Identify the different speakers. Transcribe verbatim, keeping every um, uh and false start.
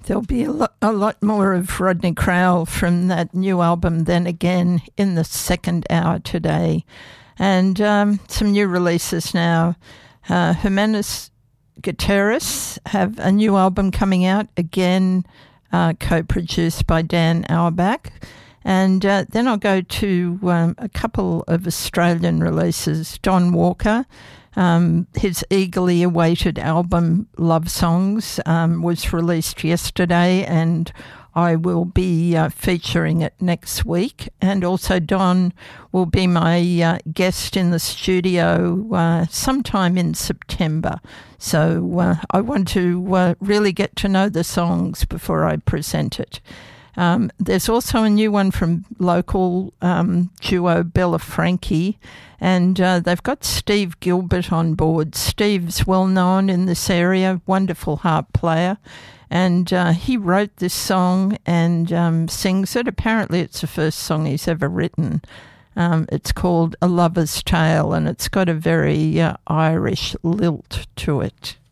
Speaker 1: there'll be a lot, a lot more of Rodney Crowell from that new album Then Again in the second hour today. And um, some new releases now. Uh, Hermanos Guterres have a new album coming out, again uh, co-produced by Dan Auerbach. And uh, then I'll go to um, a couple of Australian releases. Don Walker, um, his eagerly awaited album Love Songs um, was released yesterday, and I will be uh, featuring it next week. And also Don will be my uh, guest in the studio uh, sometime in September. So uh, I want to uh, really get to know the songs before I present it. Um, there's also a new one from local um, duo Bella Frankie, and uh, they've got Steve Gilbert on board. Steve's well known in this area, wonderful harp player, and uh, he wrote this song and um, sings it. Apparently it's the first song he's ever written. Um, it's called A Lover's Tale, and it's got a very uh, Irish lilt to it.